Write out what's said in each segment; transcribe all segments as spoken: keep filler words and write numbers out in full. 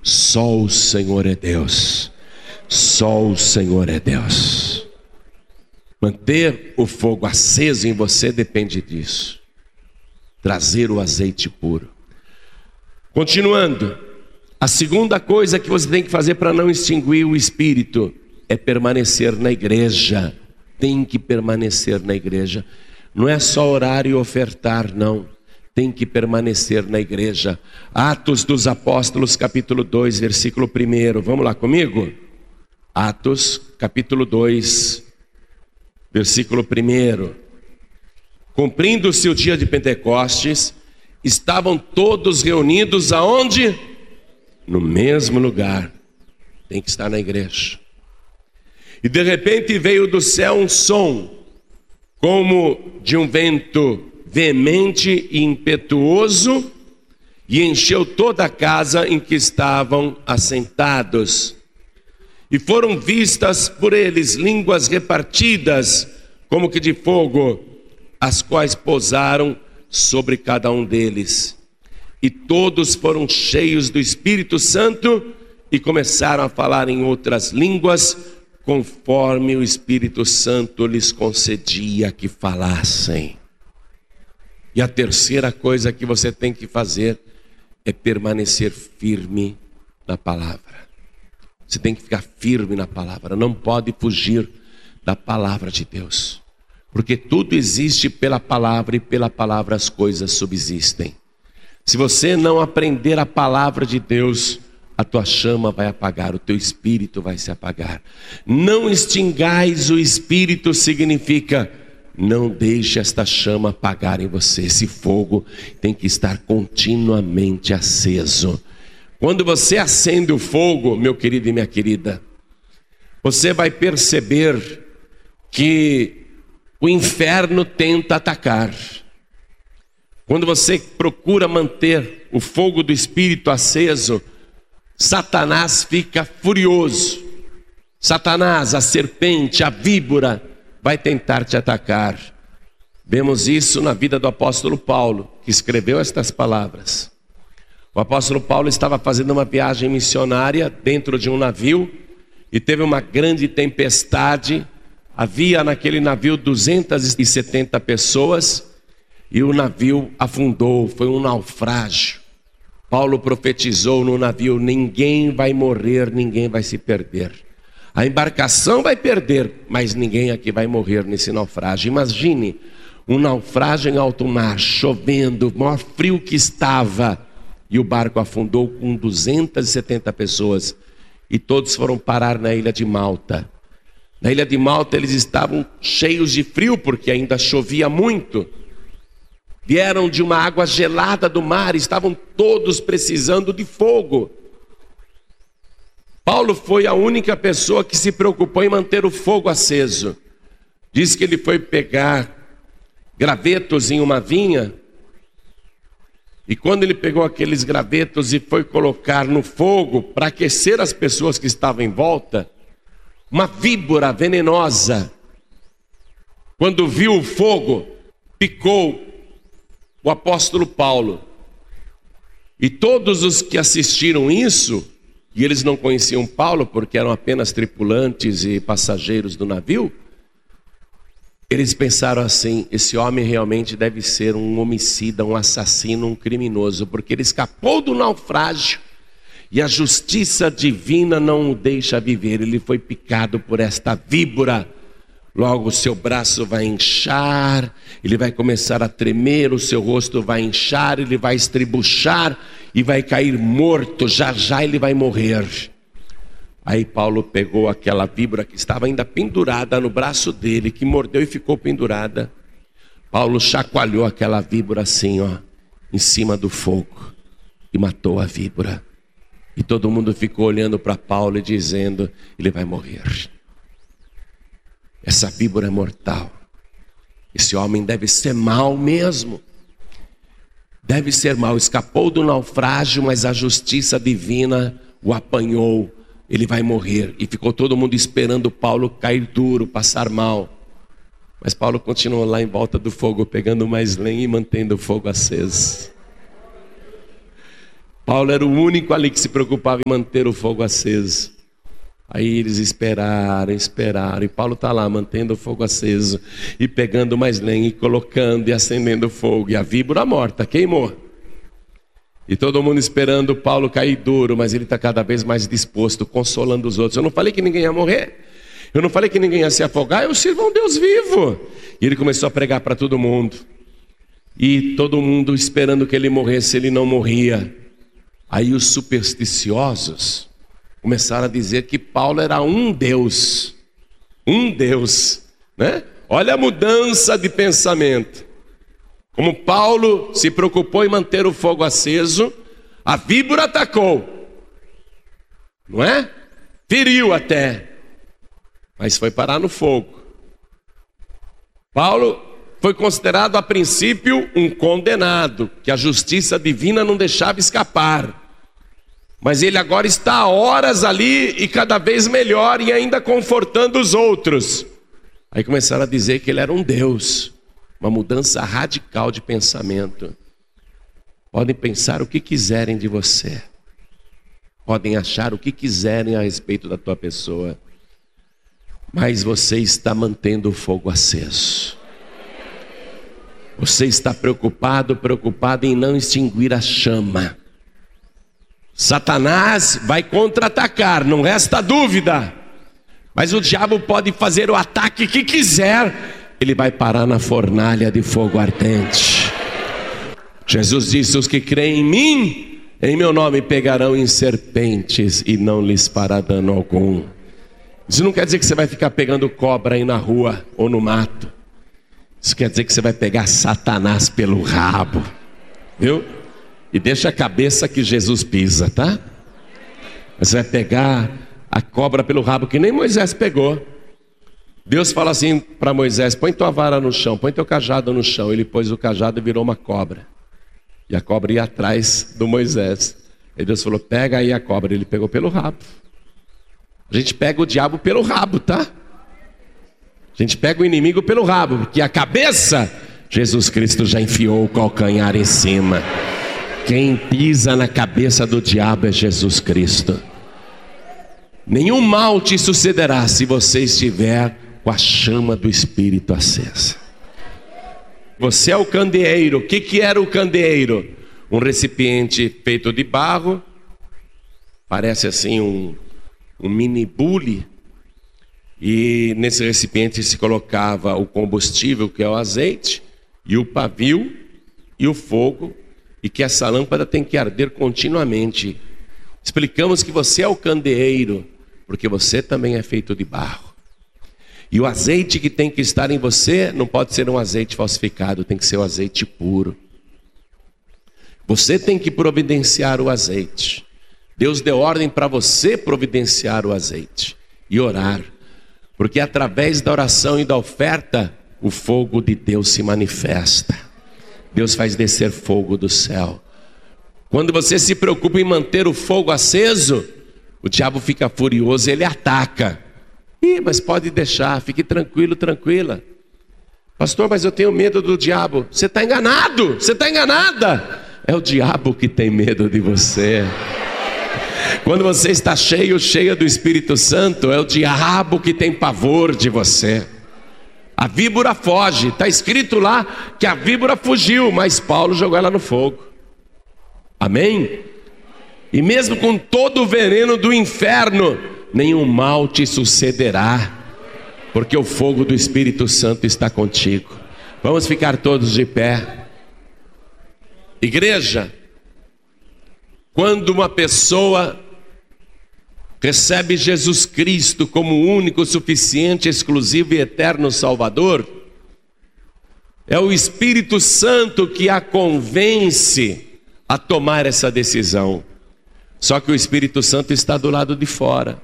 Só o Senhor é Deus. Só o Senhor é Deus. Manter o fogo aceso em você depende disso. Trazer o azeite puro. Continuando, a segunda coisa que você tem que fazer para não extinguir o Espírito é permanecer na igreja. Tem que permanecer na igreja. Não é só orar e ofertar, não. Tem que permanecer na igreja. Atos dos Apóstolos, capítulo dois, versículo um. Vamos lá comigo? Atos, capítulo dois, versículo um. Cumprindo-se o dia de Pentecostes, estavam todos reunidos aonde? No mesmo lugar. Tem que estar na igreja. E de repente veio do céu um som, como de um vento veemente e impetuoso, e encheu toda a casa em que estavam assentados. E foram vistas por eles línguas repartidas, como que de fogo, as quais pousaram sobre cada um deles. E todos foram cheios do Espírito Santo e começaram a falar em outras línguas, conforme o Espírito Santo lhes concedia que falassem. E a terceira coisa que você tem que fazer é permanecer firme na palavra. Você tem que ficar firme na palavra, não pode fugir da palavra de Deus. Porque tudo existe pela palavra e pela palavra as coisas subsistem. Se você não aprender a palavra de Deus, a tua chama vai apagar, o teu espírito vai se apagar. Não extingais o espírito significa não deixe esta chama apagar em você. Esse fogo tem que estar continuamente aceso. Quando você acende o fogo, meu querido e minha querida, você vai perceber que o inferno tenta atacar. Quando você procura manter o fogo do Espírito aceso, Satanás fica furioso. Satanás, a serpente, a víbora, vai tentar te atacar. Vemos isso na vida do apóstolo Paulo, que escreveu estas palavras. O apóstolo Paulo estava fazendo uma viagem missionária dentro de um navio e teve uma grande tempestade. Havia naquele navio duzentas e setenta pessoas e o navio afundou, foi um naufrágio. Paulo profetizou no navio: ninguém vai morrer, ninguém vai se perder. A embarcação vai perder, mas ninguém aqui vai morrer nesse naufrágio. Imagine um naufrágio em alto mar, chovendo, o maior frio que estava, e o barco afundou com duzentas e setenta pessoas, e todos foram parar na ilha de Malta. Na ilha de Malta eles estavam cheios de frio, porque ainda chovia muito. Vieram de uma água gelada do mar, estavam todos precisando de fogo. Paulo foi a única pessoa que se preocupou em manter o fogo aceso. Diz que ele foi pegar gravetos em uma vinha, e quando ele pegou aqueles gravetos e foi colocar no fogo para aquecer as pessoas que estavam em volta, uma víbora venenosa, quando viu o fogo, picou o apóstolo Paulo. E todos os que assistiram isso, e eles não conheciam Paulo porque eram apenas tripulantes e passageiros do navio, eles pensaram assim: esse homem realmente deve ser um homicida, um assassino, um criminoso, porque ele escapou do naufrágio e a justiça divina não o deixa viver. Ele foi picado por esta víbora. Logo o seu braço vai inchar, ele vai começar a tremer, o seu rosto vai inchar, ele vai estribuchar e vai cair morto, já já ele vai morrer. Aí Paulo pegou aquela víbora que estava ainda pendurada no braço dele, que mordeu e ficou pendurada. Paulo chacoalhou aquela víbora assim, ó, em cima do fogo, e matou a víbora. E todo mundo ficou olhando para Paulo e dizendo: ele vai morrer. Essa víbora é mortal. Esse homem deve ser mau mesmo. Deve ser mau. Escapou do naufrágio, mas a justiça divina o apanhou. Ele vai morrer. E ficou todo mundo esperando Paulo cair duro, passar mal. Mas Paulo continuou lá em volta do fogo, pegando mais lenha e mantendo o fogo aceso. Paulo era o único ali que se preocupava em manter o fogo aceso. Aí eles esperaram, esperaram, e Paulo está lá mantendo o fogo aceso, e pegando mais lenha, e colocando, e acendendo o fogo, e a víbora morta, queimou. E todo mundo esperando o Paulo cair duro, mas ele está cada vez mais disposto, consolando os outros. Eu não falei que ninguém ia morrer, eu não falei que ninguém ia se afogar, eu sirvo a um Deus vivo. E ele começou a pregar para todo mundo, e todo mundo esperando que ele morresse, ele não morria. Aí os supersticiosos começaram a dizer que Paulo era um Deus, um Deus, né? Olha a mudança de pensamento. Como Paulo se preocupou em manter o fogo aceso, a víbora atacou, não é? Feriu até, mas foi parar no fogo. Paulo foi considerado a princípio um condenado, que a justiça divina não deixava escapar. Mas ele agora está há horas ali e cada vez melhor e ainda confortando os outros. Aí começaram a dizer que ele era um Deus, uma mudança radical de pensamento. Podem pensar o que quiserem de você, podem achar o que quiserem a respeito da tua pessoa, mas você está mantendo o fogo aceso. Você está preocupado, preocupado em não extinguir a chama. Satanás vai contra-atacar, não resta dúvida. Mas o diabo pode fazer o ataque que quiser, ele vai parar na fornalha de fogo ardente. Jesus disse: os que creem em mim, em meu nome pegarão em serpentes e não lhes fará dano algum. Isso não quer dizer que você vai ficar pegando cobra aí na rua ou no mato. Isso quer dizer que você vai pegar Satanás pelo rabo, viu? E deixa a cabeça que Jesus pisa, tá? Você vai pegar a cobra pelo rabo, que nem Moisés pegou. Deus fala assim para Moisés: põe tua vara no chão, põe teu cajado no chão. Ele pôs o cajado e virou uma cobra. E a cobra ia atrás do Moisés. E Deus falou: pega aí a cobra. Ele pegou pelo rabo. A gente pega o diabo pelo rabo, tá? A gente pega o inimigo pelo rabo, porque a cabeça, Jesus Cristo já enfiou o calcanhar em cima. Quem pisa na cabeça do diabo é Jesus Cristo. Nenhum mal te sucederá se você estiver com a chama do Espírito acesa. Você é o candeeiro. O que, que era o candeeiro? Um recipiente feito de barro, parece assim um, um mini bule. E nesse recipiente se colocava o combustível, que é o azeite, e o pavio e o fogo, e que essa lâmpada tem que arder continuamente. Explicamos que você é o candeeiro, porque você também é feito de barro. E o azeite que tem que estar em você não pode ser um azeite falsificado, tem que ser o azeite puro. Você tem que providenciar o azeite. Deus deu ordem para você providenciar o azeite e orar. Porque através da oração e da oferta, o fogo de Deus se manifesta. Deus faz descer fogo do céu. Quando você se preocupa em manter o fogo aceso, o diabo fica furioso e ele ataca. Ih, mas pode deixar, fique tranquilo, tranquila. Pastor, mas eu tenho medo do diabo. Você está enganado, você está enganada. É o diabo que tem medo de você. Quando você está cheio, cheia do Espírito Santo, é o diabo que tem pavor de você. A víbora foge, está escrito lá que a víbora fugiu, mas Paulo jogou ela no fogo. Amém? E mesmo com todo o veneno do inferno, nenhum mal te sucederá, porque o fogo do Espírito Santo está contigo. Vamos ficar todos de pé. Igreja, quando uma pessoa recebe Jesus Cristo como o único, suficiente, exclusivo e eterno Salvador, é o Espírito Santo que a convence a tomar essa decisão. Só que o Espírito Santo está do lado de fora.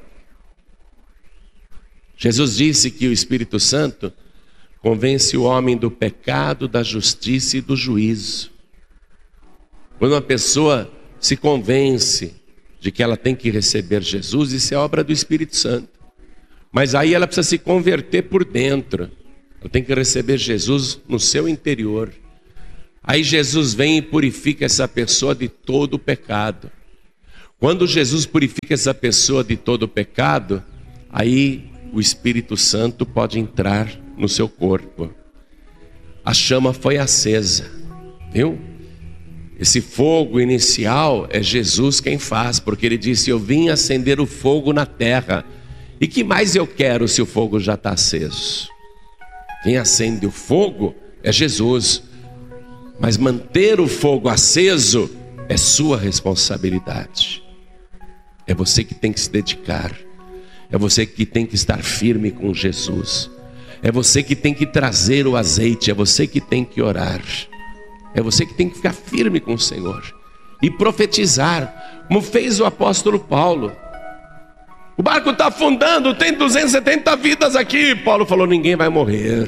Jesus disse que o Espírito Santo convence o homem do pecado, da justiça e do juízo. Quando uma pessoa se convence de que ela tem que receber Jesus, isso é obra do Espírito Santo. Mas aí ela precisa se converter por dentro. Ela tem que receber Jesus no seu interior. Aí Jesus vem e purifica essa pessoa de todo o pecado. Quando Jesus purifica essa pessoa de todo o pecado, aí o Espírito Santo pode entrar no seu corpo. A chama foi acesa, viu? Esse fogo inicial é Jesus quem faz, porque ele disse: eu vim acender o fogo na terra. E que mais eu quero se o fogo já está aceso? Quem acende o fogo é Jesus. Mas manter o fogo aceso é sua responsabilidade. É você que tem que se dedicar. É você que tem que estar firme com Jesus. É você que tem que trazer o azeite. É você que tem que orar. É você que tem que ficar firme com o Senhor e profetizar, como fez o apóstolo Paulo. O barco está afundando, tem duzentas e setenta vidas aqui. Paulo falou: ninguém vai morrer,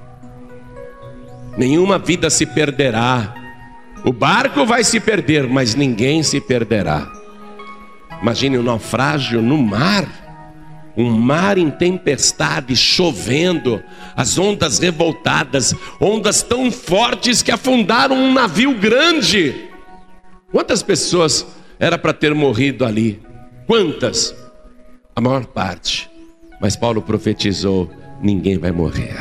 nenhuma vida se perderá. O barco vai se perder, mas ninguém se perderá. Imagine um naufrágio no mar. Um mar em tempestade, chovendo, as ondas revoltadas, ondas tão fortes que afundaram um navio grande. Quantas pessoas era para ter morrido ali? Quantas? A maior parte. Mas Paulo profetizou: ninguém vai morrer.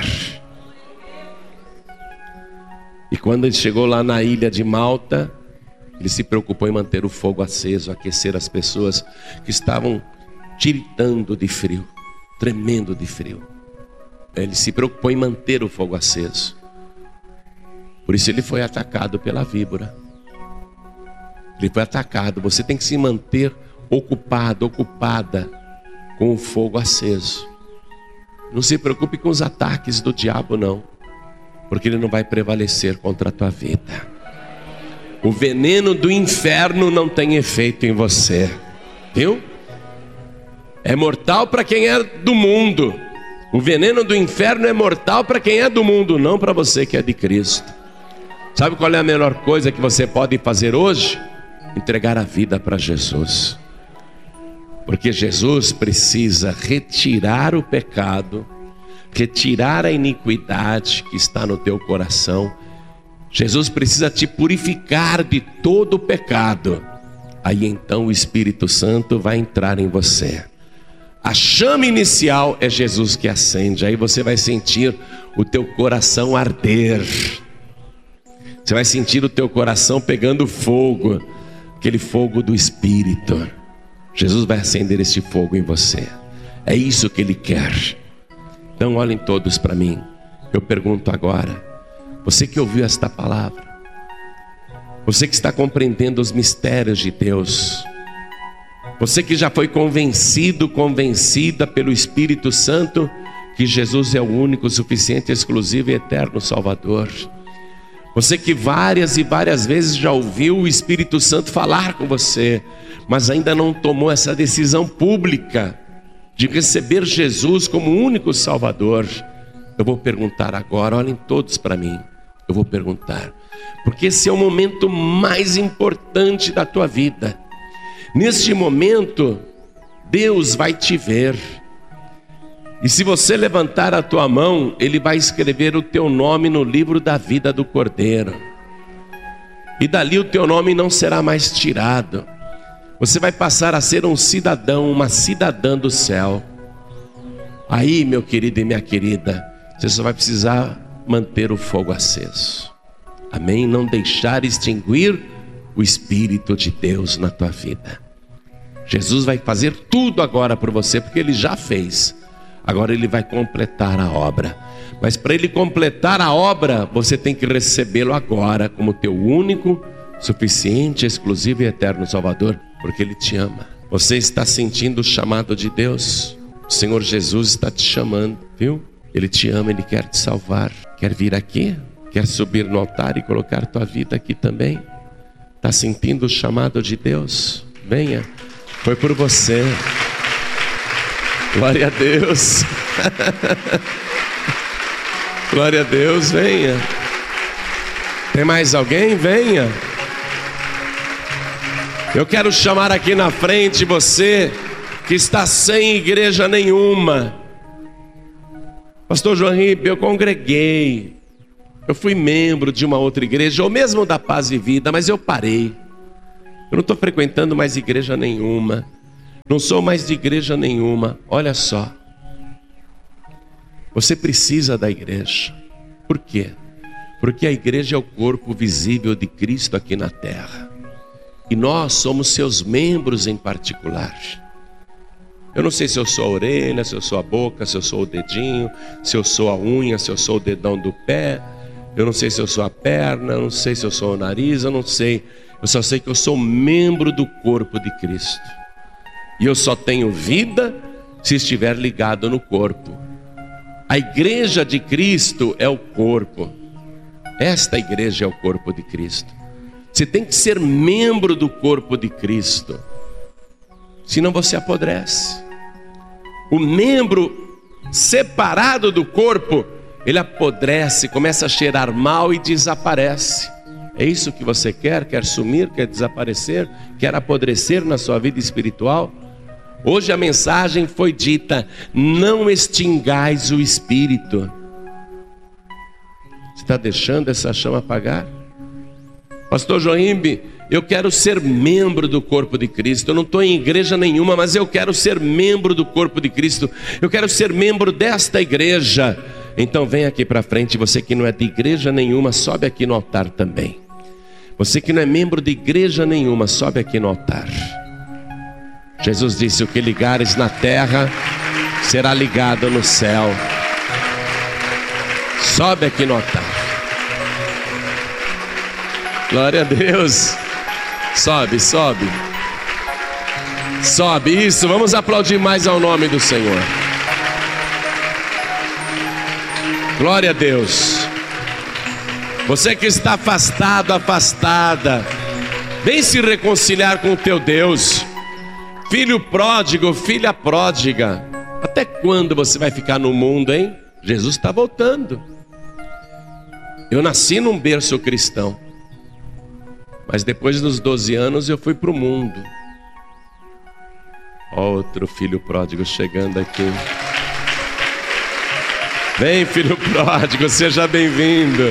E quando ele chegou lá na ilha de Malta, ele se preocupou em manter o fogo aceso, aquecer as pessoas que estavam tiritando de frio, tremendo de frio. Ele se preocupou em manter o fogo aceso. Por isso ele foi atacado pela víbora. Ele foi atacado. Você tem que se manter ocupado, ocupada com o fogo aceso. Não se preocupe com os ataques do diabo, não, porque ele não vai prevalecer contra a tua vida. O veneno do inferno não tem efeito em você, viu? É mortal para quem é do mundo. O veneno do inferno é mortal para quem é do mundo, não para você que é de Cristo. Sabe qual é a melhor coisa que você pode fazer hoje? Entregar a vida para Jesus. Porque Jesus precisa retirar o pecado, retirar a iniquidade que está no teu coração. Jesus precisa te purificar de todo o pecado. Aí então o Espírito Santo vai entrar em você. A chama inicial é Jesus que acende. Aí você vai sentir o teu coração arder. Você vai sentir o teu coração pegando fogo, aquele fogo do Espírito. Jesus vai acender esse fogo em você. É isso que Ele quer. Então olhem todos para mim. Eu pergunto agora, você que ouviu esta palavra, você que está compreendendo os mistérios de Deus, você que já foi convencido, convencida pelo Espírito Santo que Jesus é o único, suficiente, exclusivo e eterno Salvador. Você que várias e várias vezes já ouviu o Espírito Santo falar com você, mas ainda não tomou essa decisão pública de receber Jesus como o único Salvador. Eu vou perguntar agora, olhem todos para mim. Eu vou perguntar, porque esse é o momento mais importante da tua vida. Neste momento, Deus vai te ver. E se você levantar a tua mão, Ele vai escrever o teu nome no livro da vida do Cordeiro. E dali o teu nome não será mais tirado. Você vai passar a ser um cidadão, uma cidadã do céu. Aí, meu querido e minha querida, você só vai precisar manter o fogo aceso. Amém? Não deixar extinguir o Espírito de Deus na tua vida. Jesus vai fazer tudo agora por você, porque Ele já fez. Agora Ele vai completar a obra. Mas para Ele completar a obra, você tem que recebê-lo agora como teu único, suficiente, exclusivo e eterno Salvador, porque Ele te ama. Você está sentindo o chamado de Deus? O Senhor Jesus está te chamando, viu? Ele te ama, Ele quer te salvar. Quer vir aqui? Quer subir no altar e colocar tua vida aqui também? Está sentindo o chamado de Deus? Venha, foi por você. Glória a Deus. Glória a Deus, venha. Tem mais alguém? Venha. Eu quero chamar aqui na frente você que está sem igreja nenhuma. Pastor João Ribeiro, eu congreguei, Eu fui membro de uma outra igreja, ou mesmo da Paz e Vida, mas eu parei. Eu não estou frequentando mais igreja nenhuma. Não sou mais de igreja nenhuma. Olha só. Você precisa da igreja. Por quê? Porque a igreja é o corpo visível de Cristo aqui na terra. E nós somos seus membros em particular. Eu não sei se eu sou a orelha, se eu sou a boca, se eu sou o dedinho, se eu sou a unha, se eu sou o dedão do pé. Eu não sei se eu sou a perna, eu não sei se eu sou o nariz, eu não sei. Eu só sei que eu sou membro do corpo de Cristo. E eu só tenho vida se estiver ligado no corpo. A igreja de Cristo é o corpo. Esta igreja é o corpo de Cristo. Você tem que ser membro do corpo de Cristo. Senão você apodrece. O membro separado do corpo, ele apodrece, começa a cheirar mal e desaparece. É isso que você quer? Quer sumir? Quer desaparecer? Quer apodrecer na sua vida espiritual? Hoje a mensagem foi dita: não extingais o espírito. Você está deixando essa chama apagar? Pastor Joimbe, eu quero ser membro do corpo de Cristo. Eu não estou em igreja nenhuma, mas eu quero ser membro do corpo de Cristo. Eu quero ser membro desta igreja. Então vem aqui para frente. Você que não é de igreja nenhuma, sobe aqui no altar também. Você que não é membro de igreja nenhuma, sobe aqui no altar. Jesus disse: o que ligares na terra será ligado no céu. Sobe aqui no altar. Glória a Deus. Sobe, sobe. Sobe, isso, vamos aplaudir mais ao nome do Senhor. Glória a Deus. Você que está afastado, afastada, vem se reconciliar com o teu Deus. Filho pródigo, filha pródiga, até quando você vai ficar no mundo, hein? Jesus está voltando. Eu nasci num berço cristão, mas depois dos doze anos eu fui para o mundo. Outro filho pródigo chegando aqui. Vem, filho pródigo, seja bem-vindo.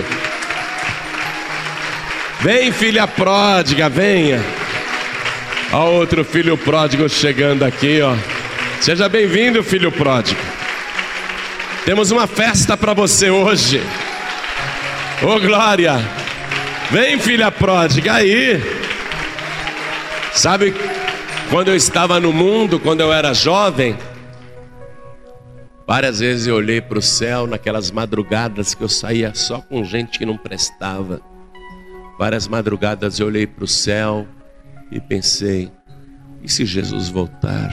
Vem, filha pródiga, venha. Ó, outro filho pródigo chegando aqui, ó. Seja bem-vindo, filho pródigo. Temos uma festa para você hoje. Ô, glória. Vem, filha pródiga, aí. Sabe, quando eu estava no mundo, quando eu era jovem, várias vezes eu olhei para o céu naquelas madrugadas que eu saía só com gente que não prestava. Várias madrugadas eu olhei para o céu e pensei: e se Jesus voltar?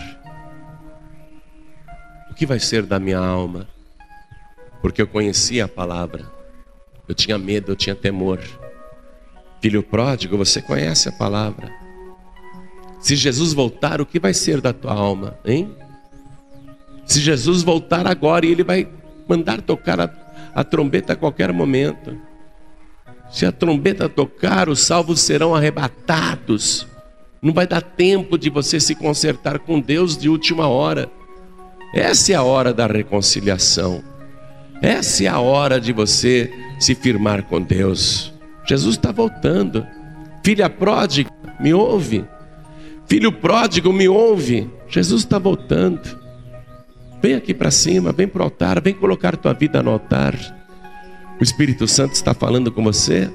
O que vai ser da minha alma? Porque eu conhecia a palavra. Eu tinha medo, eu tinha temor. Filho pródigo, você conhece a palavra. Se Jesus voltar, o que vai ser da tua alma, hein? Se Jesus voltar agora, e Ele vai mandar tocar a, a trombeta a qualquer momento. Se a trombeta tocar, os salvos serão arrebatados. Não vai dar tempo de você se consertar com Deus de última hora. Essa é a hora da reconciliação. Essa é a hora de você se firmar com Deus. Jesus está voltando. Filha pródiga, me ouve. Filho pródigo, me ouve. Jesus está voltando. Vem aqui para cima, vem para o altar, vem colocar tua vida no altar. O Espírito Santo está falando com você.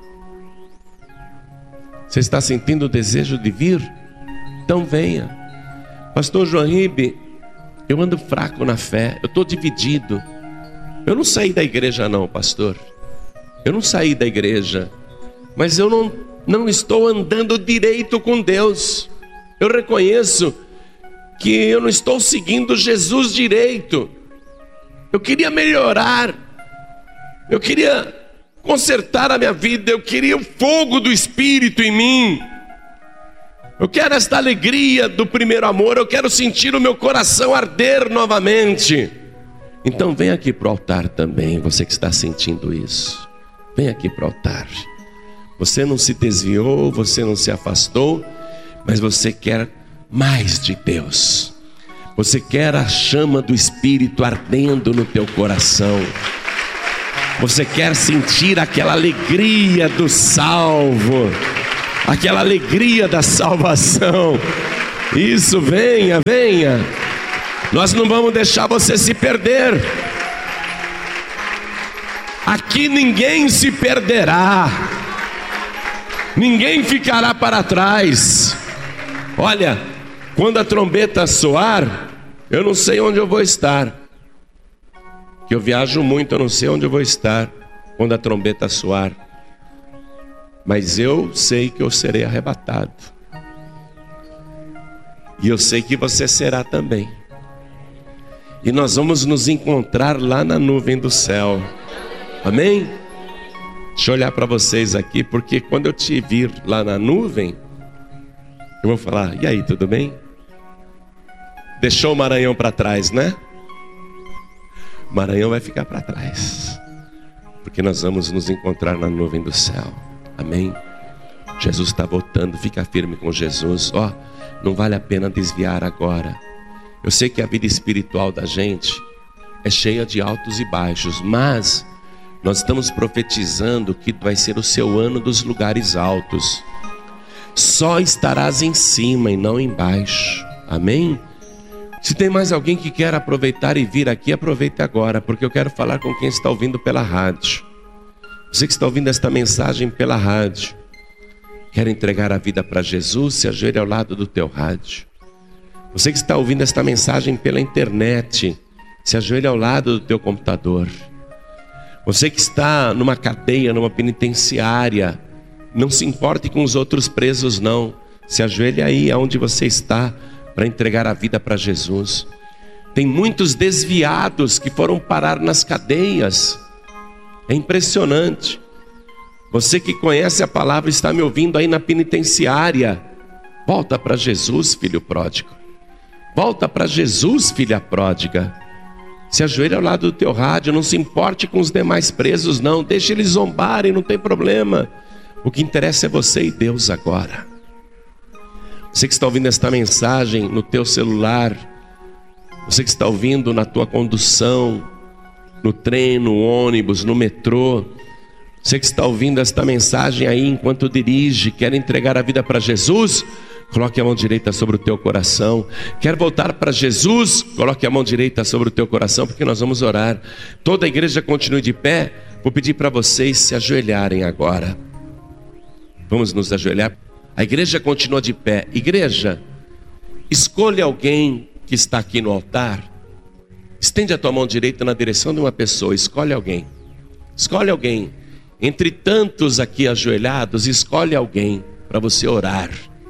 Você está sentindo o desejo de vir? Então venha. Pastor Joimbe, eu ando fraco na fé, eu estou dividido. Eu não saí da igreja não, pastor. Eu não saí da igreja, mas eu não, não estou andando direito com Deus. Eu reconheço que eu não estou seguindo Jesus direito. Eu queria melhorar. Eu queria consertar a minha vida. Eu queria o fogo do Espírito em mim. Eu quero esta alegria do primeiro amor. Eu quero sentir o meu coração arder novamente. Então vem aqui para o altar também, você que está sentindo isso. Vem aqui para o altar. Você não se desviou, você não se afastou, mas você quer mais de Deus. Você quer a chama do Espírito ardendo no teu coração. Você quer sentir aquela alegria do salvo, aquela alegria da salvação. Isso, venha, venha. Nós não vamos deixar você se perder. Aqui ninguém se perderá, ninguém ficará para trás. Olha, quando a trombeta soar, eu não sei onde eu vou estar, que eu viajo muito, eu não sei onde eu vou estar quando a trombeta soar, mas eu sei que eu serei arrebatado, e eu sei que você será também, e nós vamos nos encontrar lá na nuvem do céu. Amém? Deixa eu olhar para vocês aqui, porque quando eu te vir lá na nuvem, eu vou falar: e aí, tudo bem? Deixou o Maranhão para trás, né? O Maranhão vai ficar para trás, porque nós vamos nos encontrar na nuvem do céu. Amém? Jesus está voltando, fica firme com Jesus. Ó, oh, não vale a pena desviar agora. Eu sei que a vida espiritual da gente é cheia de altos e baixos, mas nós estamos profetizando que vai ser o seu ano dos lugares altos. Só estarás em cima e não embaixo. Amém? Se tem mais alguém que quer aproveitar e vir aqui, aproveite agora, porque eu quero falar com quem está ouvindo pela rádio. Você que está ouvindo esta mensagem pela rádio, quer entregar a vida para Jesus, se ajoelhe ao lado do teu rádio. Você que está ouvindo esta mensagem pela internet, se ajoelhe ao lado do teu computador. Você que está numa cadeia, numa penitenciária, não se importe com os outros presos não. Se ajoelhe aí onde você está para entregar a vida para Jesus. Tem muitos desviados que foram parar nas cadeias. É impressionante. Você que conhece a palavra, está me ouvindo aí na penitenciária. Volta para Jesus, filho pródigo. Volta para Jesus, filha pródiga. Se ajoelha ao lado do teu rádio, não se importe com os demais presos não, deixa eles zombarem, não tem problema. O que interessa é você e Deus agora. Você que está ouvindo esta mensagem no teu celular, você que está ouvindo na tua condução, no trem, no ônibus, no metrô, você que está ouvindo esta mensagem aí enquanto dirige, quer entregar a vida para Jesus, coloque a mão direita sobre o teu coração. Quer voltar para Jesus? Coloque a mão direita sobre o teu coração, porque nós vamos orar. Toda a igreja continue de pé. Vou pedir para vocês se ajoelharem agora. Vamos nos ajoelhar. A igreja continua de pé. Igreja, escolha alguém que está aqui no altar. Estende a tua mão direita na direção de uma pessoa. Escolhe alguém. Escolhe alguém. Entre tantos aqui ajoelhados, escolhe alguém para você orar.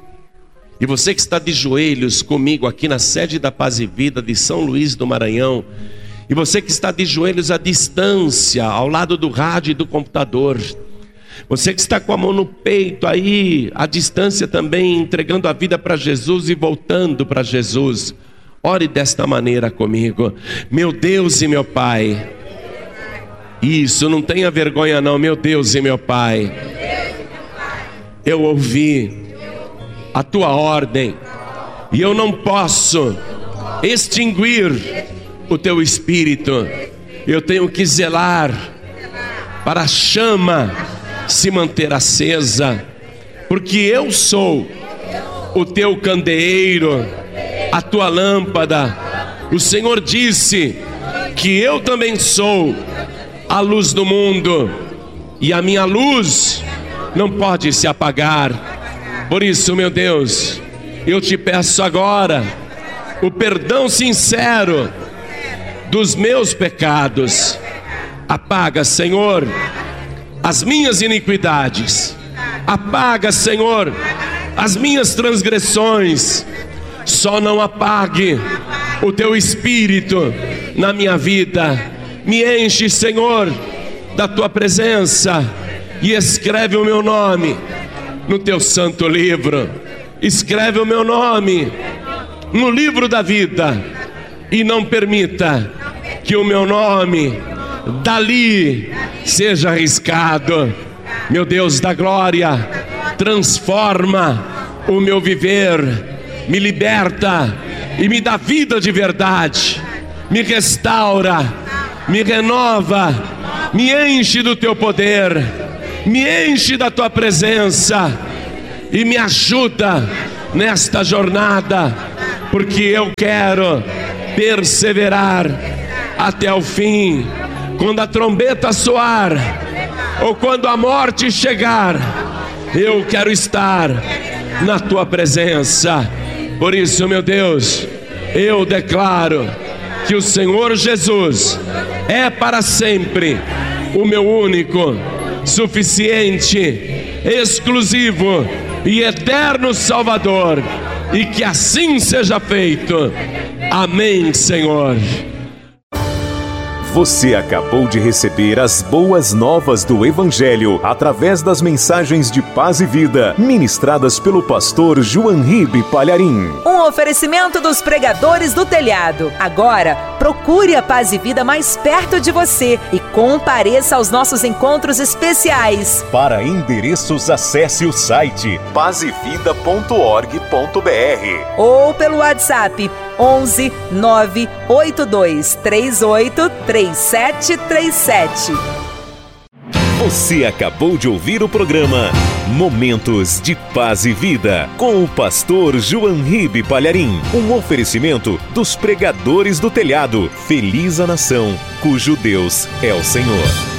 E você que está de joelhos comigo aqui na sede da Paz e Vida de São Luís do Maranhão, e você que está de joelhos à distância, ao lado do rádio e do computador, você que está com a mão no peito aí, à distância também, entregando a vida para Jesus e voltando para Jesus, ore desta maneira comigo. Meu Deus e meu Pai, isso, não tenha vergonha não. Meu Deus e meu Pai, eu ouvi a tua ordem, e eu não posso extinguir o teu Espírito. Eu tenho que zelar para a chama se manter acesa, porque eu sou o teu candeeiro, a tua lâmpada. O Senhor disse que eu também sou a luz do mundo, e a minha luz não pode se apagar. Por isso, meu Deus, eu te peço agora o perdão sincero dos meus pecados. Apaga, Senhor, as minhas iniquidades. Apaga, Senhor, as minhas transgressões. Só não apague o teu Espírito na minha vida. Me enche, Senhor, da tua presença e escreve o meu nome no teu santo livro. Escreve o meu nome no livro da vida, e não permita que o meu nome dali seja arriscado. Meu Deus da glória, transforma o meu viver, me liberta e me dá vida de verdade, me restaura, me renova Me enche do teu poder, me enche da tua presença e me ajuda nesta jornada, porque eu quero perseverar até o fim. Quando a trombeta soar ou quando a morte chegar, eu quero estar na tua presença. Por isso, meu Deus, eu declaro que o Senhor Jesus é para sempre o meu único, suficiente, exclusivo e eterno Salvador, e que assim seja feito. Amém, Senhor. Você acabou de receber as boas novas do Evangelho através das mensagens de paz e vida ministradas pelo pastor João Ribe Palharim. Um oferecimento dos pregadores do telhado. Agora, procure a Paz e Vida mais perto de você e compareça aos nossos encontros especiais. Para endereços, acesse o site paz e vida ponto org ponto br ou pelo WhatsApp onze nove oito dois três oito três sete três sete. Você acabou de ouvir o programa Momentos de Paz e Vida com o pastor João Ribe Palharim. Um oferecimento dos pregadores do telhado. Feliz a nação cujo Deus é o Senhor.